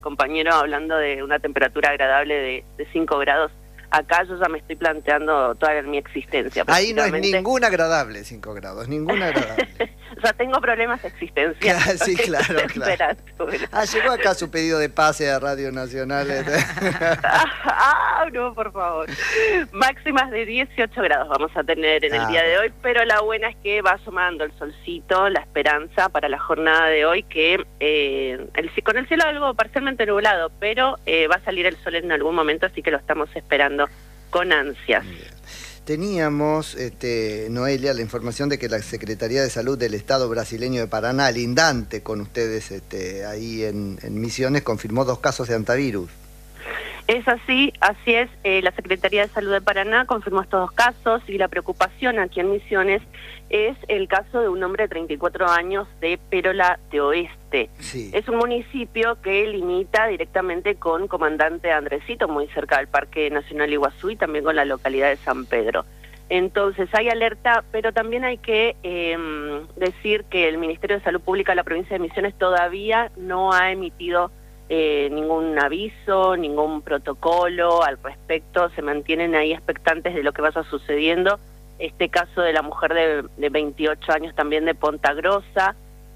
compañero hablando de una temperatura agradable de 5 grados. Acá yo ya me estoy planteando toda mi existencia. Ahí no es ningún agradable 5 grados, ningún agradable. O sea, tengo problemas existenciales. Sí, claro. Llegó acá su pedido de pase a Radio Nacional. No, por favor. Máximas de 18 grados vamos a tener en el día de hoy, pero la buena es que va asomando el solcito, la esperanza para la jornada de hoy, que con el cielo algo parcialmente nublado, pero va a salir el sol en algún momento, así que lo estamos esperando con ansias. Teníamos, Noelia, la información de que la Secretaría de Salud del Estado brasileño de Paraná, lindante con ustedes ahí en Misiones, confirmó 2 casos de hantavirus. Es así es. La Secretaría de Salud de Paraná confirmó estos 2 casos y la preocupación aquí en Misiones es el caso de un hombre de 34 años de Pérola de Oeste. Sí. Es un municipio que limita directamente con Comandante Andresito, muy cerca del Parque Nacional Iguazú y también con la localidad de San Pedro. Entonces hay alerta, pero también hay que decir que el Ministerio de Salud Pública de la provincia de Misiones todavía no ha emitido ningún aviso, ningún protocolo al respecto. Se mantienen ahí expectantes de lo que vaya sucediendo. Este caso de la mujer de 28 años también de Ponta Grosa,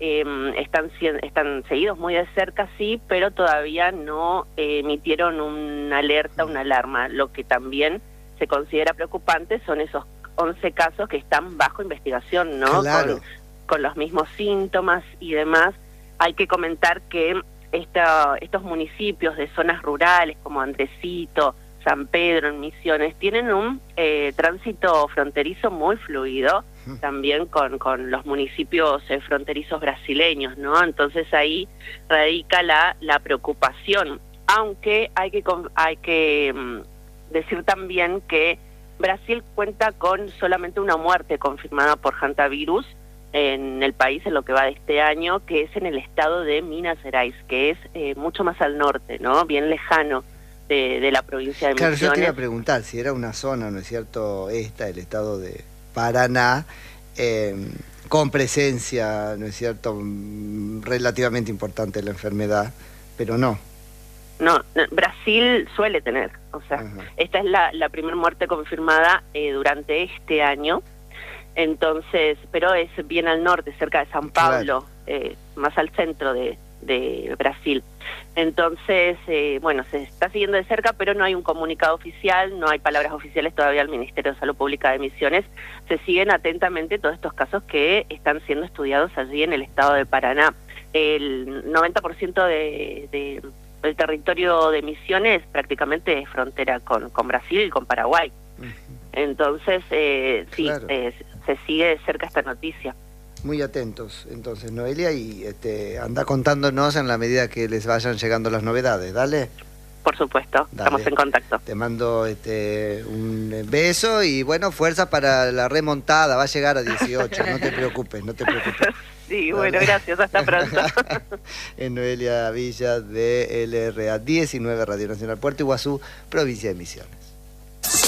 están seguidos muy de cerca, sí, pero todavía no emitieron una alerta, una alarma. Lo que también se considera preocupante son esos 11 casos que están bajo investigación, ¿no? Claro. Con los mismos síntomas y demás. Hay que comentar que estos municipios de zonas rurales como Andresito, San Pedro, en Misiones, tienen un tránsito fronterizo muy fluido, también con los municipios fronterizos brasileños, ¿no? Entonces ahí radica la preocupación, aunque hay que decir también que Brasil cuenta con solamente una muerte confirmada por hantavirus en el país en lo que va de este año, que es en el estado de Minas Gerais, que es mucho más al norte, ¿no? Bien lejano de la provincia de Misiones. Claro, yo te iba a preguntar si era una zona, ¿no es cierto?, el estado de Paraná, con presencia, ¿no es cierto?, relativamente importante de la enfermedad, pero no. No, Brasil suele tener, o sea, esta es la primera muerte confirmada durante este año. Entonces, pero es bien al norte, cerca de San Pablo, claro. Más al centro de Brasil. Entonces, bueno, se está siguiendo de cerca, pero no hay un comunicado oficial, no hay palabras oficiales todavía al Ministerio de Salud Pública de Misiones. Se siguen atentamente todos estos casos que están siendo estudiados allí en el estado de Paraná. El 90% del territorio de Misiones prácticamente es frontera con Brasil y con Paraguay. Entonces, sí, claro. Se sigue de cerca esta noticia. Muy atentos, entonces, Noelia, y anda contándonos en la medida que les vayan llegando las novedades, ¿dale? Por supuesto, dale. Estamos en contacto. Te mando un beso y, bueno, fuerza para la remontada, va a llegar a 18, no te preocupes, no te preocupes. Sí, dale. Bueno, gracias, hasta pronto. En Noelia Villa de LRA 19, Radio Nacional Puerto Iguazú, provincia de Misiones.